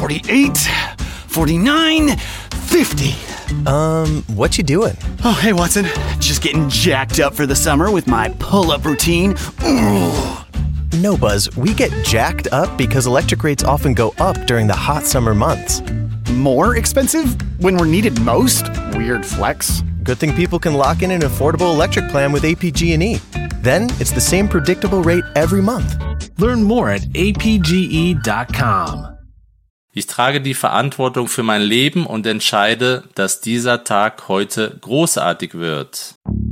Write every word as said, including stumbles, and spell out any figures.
forty-eight, forty-nine, fifty. Um, what you doing? Oh, hey, Watson. Just getting jacked up for the summer with my pull-up routine. Ooh. No, Buzz, we get jacked up because electric rates often go up during the hot summer months. More expensive when we're needed most? Weird flex. Good thing people can lock in an affordable electric plan with A P G and E. Then it's the same predictable rate every month. Learn more at a p g e dot com. Ich trage die Verantwortung für mein Leben und entscheide, dass dieser Tag heute großartig wird.